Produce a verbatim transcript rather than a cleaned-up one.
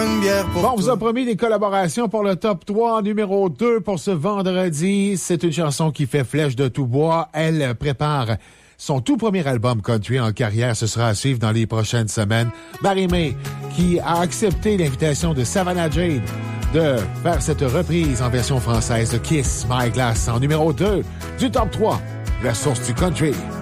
une bière pour Bon, on toi. vous a promis des collaborations pour le top trois, numéro deux pour ce vendredi. C'est une chanson qui fait flèche de tout bois. Elle prépare son tout premier album country en carrière. Ce sera à suivre dans les prochaines semaines. Marie-Mé, qui a accepté l'invitation de Savannah Jade de faire cette reprise en version française de Kiss My Glass en numéro deux du top trois, la source du country.